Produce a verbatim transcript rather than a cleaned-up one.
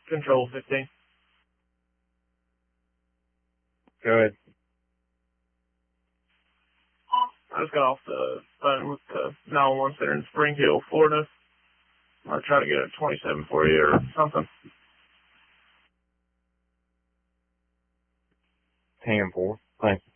Control fifteen. Go ahead. I just got off the phone with the nine one one center in Spring Hill, Florida. I'll try to get a twenty-seven for you or something. ten four. Thanks.